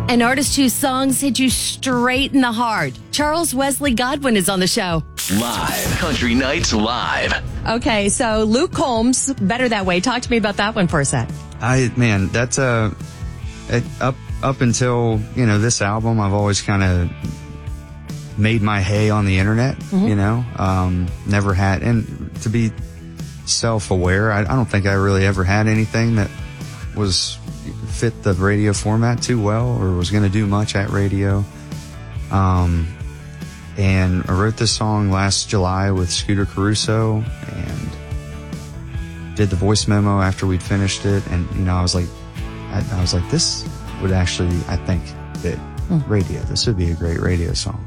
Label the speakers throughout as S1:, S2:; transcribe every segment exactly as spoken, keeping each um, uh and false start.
S1: An artist whose songs hit you straight in the heart. Charles Wesley Godwin is on the show.
S2: Live. Country Nights Live.
S1: Okay, so Luke Combs, Better That Way. Talk to me about that one for a sec.
S3: I man, that's a uh, up up until you know this album, I've always kind of made my hay on the internet. Mm-hmm. You know, um, never had, and to be self-aware, I, I don't think I really ever had anything that was fit the radio format too well, or was going to do much at radio. Um, and I wrote this song last July with Scooter Caruso, and did the voice memo after we'd finished it, and you know I was like I, I was like this would actually I think fit mm. radio. This would be a great radio song.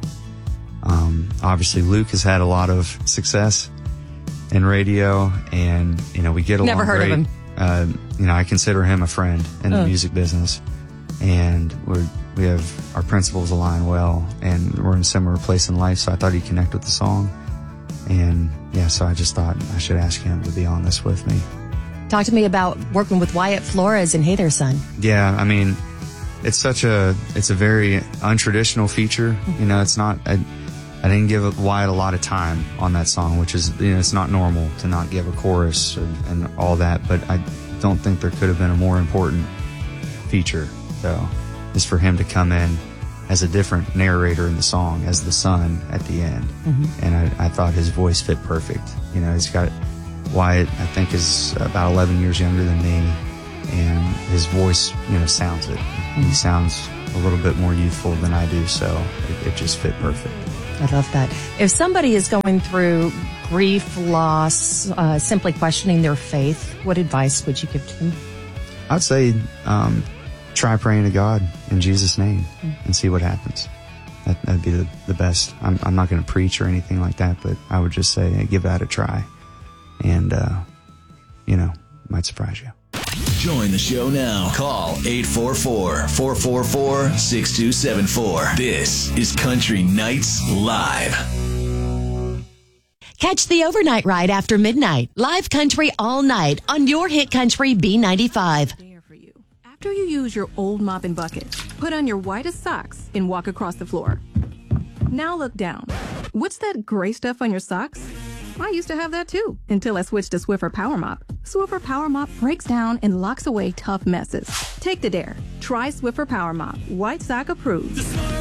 S3: Um, obviously Luke has had a lot of success in radio, and you know we get along
S1: Never heard
S3: great.
S1: of him.
S3: Uh, you know I consider him a friend in the
S1: oh.
S3: music business, and we're we have our principles align well, and we're in a similar place in life, so I thought he'd connect with the song. And yeah, so I just thought I should ask him to be on this with me.
S1: Talk to me about working with Wyatt Flores and Hey There Son.
S3: Yeah, I mean, it's such a, it's a very untraditional feature. You know, it's not, I, I didn't give Wyatt a lot of time on that song, which is, you know, it's not normal to not give a chorus and, and all that, but I don't think there could have been a more important feature, though, is for him to come in as a different narrator in the song, as the son at the end. Mm-hmm. And I, I thought his voice fit perfect. You know, he's got, Wyatt, I think, is about eleven years younger than me, and his voice, you know, sounds it. Mm-hmm. He sounds a little bit more youthful than I do, so it, it just fit perfect.
S1: I love that. If somebody is going through grief, loss, uh, simply questioning their faith, what advice would you give to them?
S3: I'd say, um, try praying to God in Jesus' name mm-hmm. and see what happens. That, that'd be the, the best. I'm, I'm not going to preach or anything like that, but I would just say, hey, give that a try. And, uh, you know, it might surprise you.
S2: Join the show now. Call eight four four, four four four, six two seven four. This is Country Nights Live.
S1: Catch the overnight ride after midnight. Live country all night on your hit country B ninety-five.
S4: After you use your old mop and bucket, put on your whitest socks and walk across the floor. Now look down. What's that gray stuff on your socks? I used to have that too, until I switched to Swiffer Power Mop. Swiffer Power Mop breaks down and locks away tough messes. Take the dare. Try Swiffer Power Mop. White sock approved.